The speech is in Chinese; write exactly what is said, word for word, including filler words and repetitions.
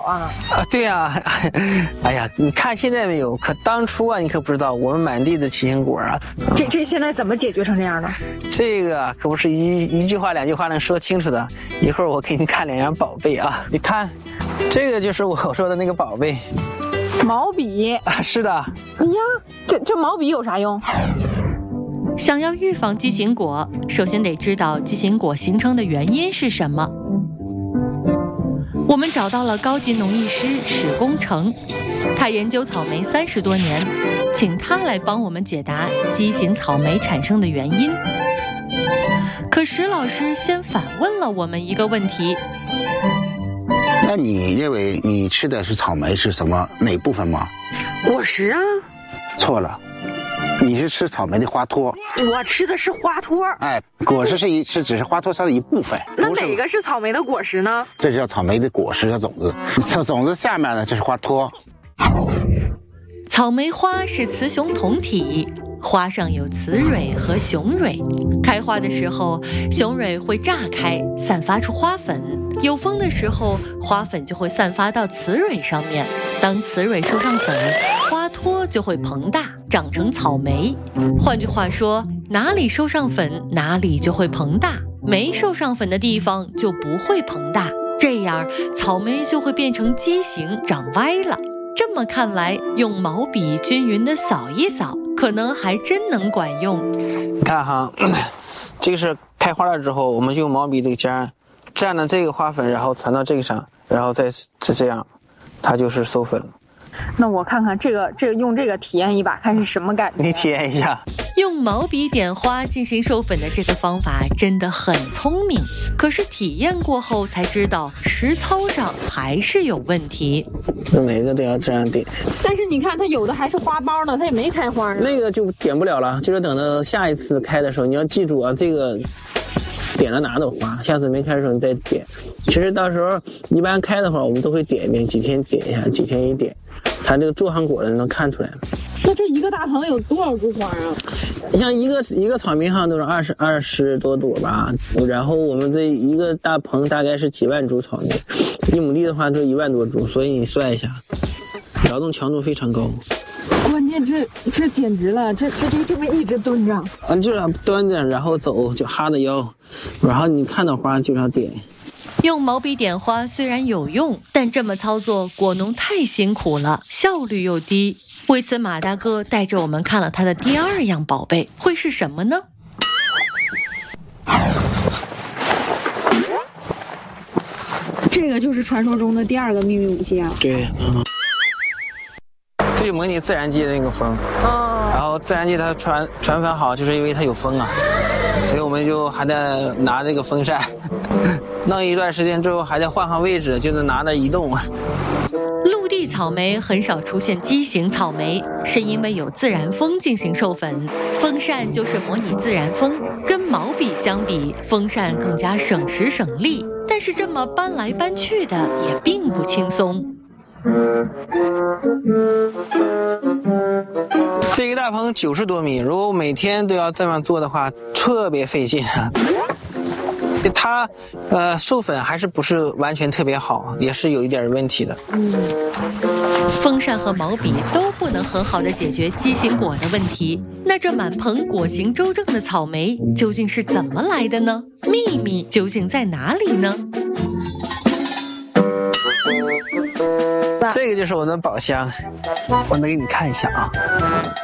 啊！ 啊，对呀、啊，哎呀，你看现在没有，可当初啊，你可不知道，我们满地的奇形果啊。 这这现在怎么解决成这样的？ 这个可不是一一句话两句话能说清楚的。一会儿我给你看两样宝贝啊，你看，这个就是我说的那个宝贝， 毛笔啊，是的。 哎呀，这这毛笔有啥用？ 想要预防畸形果，首先得知道畸形果形成的原因是什么。我们找到了高级农艺师史功成，他研究草莓三十多年，请他来帮我们解答畸形草莓产生的原因。可史老师先反问了我们一个问题： 那你认为你吃的是草莓是什么哪部分吗？ 果实啊。 错了，你是吃草莓的花托。 我吃的是花托。 哎，果实是一是只是花托上的一部分。 那哪个是草莓的果实呢？ 这叫草莓的果实叫种子，这种子下面呢就是花托。 草莓花是雌雄同体，花上有雌蕊和雄蕊，开花的时候雄蕊会炸开，散发出花粉，有风的时候花粉就会散发到雌蕊上面，当雌蕊授上粉，花托就会膨大，长成草莓。换句话说，哪里授上粉哪里就会膨大，没授上粉的地方就不会膨大，这样草莓就会变成畸形长歪了。这么看来，用毛笔均匀的扫一扫，可能还真能管用。 你看哈，这个是开花了之后，我们就用毛笔这个尖蘸了这个花粉，然后传到这个上，然后再是这样，它就是授粉了。 那我看看这个这个用这个体验一把，看是什么感觉。 你体验一下。 用毛笔点花进行授粉的这个方法真的很聪明，可是体验过后才知道实操上还是有问题。 每个都要这样点， 但是你看它有的还是花苞呢，它也没开花呢。 那个就点不了了，就是等到下一次开的时候，你要记住啊，这个点了哪朵花，下次没开的时候你再点。其实到时候一般开的话，我们都会点一遍，几天点一下，几天一点，它这个坐上果了能看出来。 那这一个大棚有多少株花啊？ 你像一个一个草莓上都是二十二十多朵吧，然后我们这一个大棚大概是几万株草莓，一亩地的话就一万多株，所以你算一下，劳动强度非常高。 关键这这简直了，这这就这么一直蹲着， 嗯，就是蹲着，然后走，就哈着腰，然后你看到花就要点。 用毛笔点花虽然有用，但这么操作果农太辛苦了，效率又低。为此，马大哥带着我们看了他的第二样宝贝，会是什么呢？ 这个就是传说中的第二个秘密武器啊！ 对，嗯，这就模拟自然界的那个风。哦。然后自然界它传传粉好，就是因为它有风啊，所以我们就还得拿这个风扇，弄一段时间之后还得换换位置，就能拿着移动。 陆地草莓很少出现畸形草莓，是因为有自然风进行授粉，风扇就是模拟自然风。跟毛笔相比，风扇更加省时省力，但是这么搬来搬去的也并不轻松。 这个大棚九十多米，如果每天都要这样做的话，特别费劲啊。它呃授粉还是不是完全特别好，也是有一点问题的。 嗯，风扇和毛笔都不能很好的解决畸形果的问题，那这满棚果形周正的草莓究竟是怎么来的呢？秘密究竟在哪里呢？ 这个就是我的宝箱，我能给你看一下啊。